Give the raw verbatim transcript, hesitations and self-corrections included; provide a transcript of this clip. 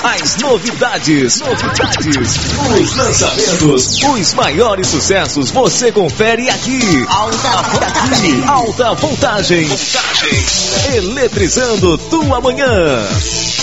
As novidades, novidades, os lançamentos, os maiores sucessos você confere aqui. Alta voltagem, alta voltagem, voltagem, eletrizando tua manhã.